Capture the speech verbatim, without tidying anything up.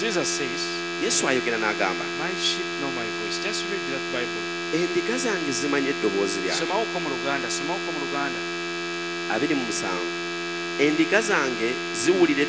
Jesus says, Yesu ayogera n'agamba, my sheep know my voice. Just read that Bible. endiga zange zimanye eddoboozi lyange. Somawo ko mu Luganda, somawo ko mu Luganda. abiri mu musanvu endiga zange ziwulira